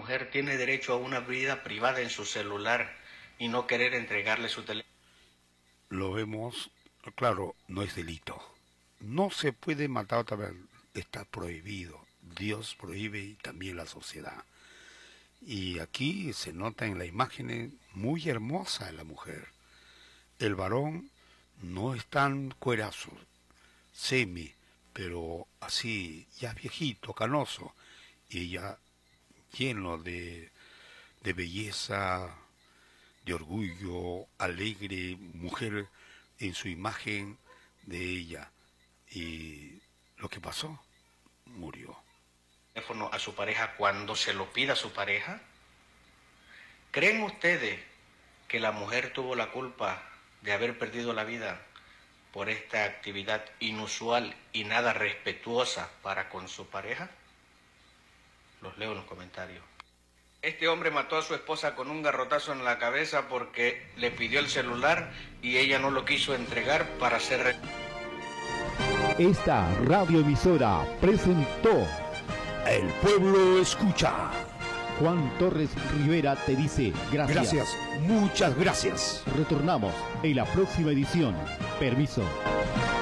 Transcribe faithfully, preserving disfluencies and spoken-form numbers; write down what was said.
mujer tiene derecho a una vida privada en su celular y no querer entregarle su teléfono? Lo vemos, claro, no es delito. No se puede matar otra vez, está prohibido. Dios prohíbe y también la sociedad. Y aquí se nota en la imagen muy hermosa de la mujer. El varón no es tan cuerazo, semi, pero así, ya viejito, canoso. Y ella lleno de, de belleza, de orgullo, alegre, mujer en su imagen de ella. Y lo que pasó, murió. Teléfono a su pareja cuando se lo pida a su pareja? ¿Creen ustedes que la mujer tuvo la culpa de haber perdido la vida por esta actividad inusual y nada respetuosa para con su pareja? Los leo en los comentarios. Este hombre mató a su esposa con un garrotazo en la cabeza porque le pidió el celular y ella no lo quiso entregar para ser... Esta radioemisora presentó El Pueblo Escucha. Juan Torres Rivera te dice gracias. Gracias, muchas gracias. Retornamos en la próxima edición. Permiso.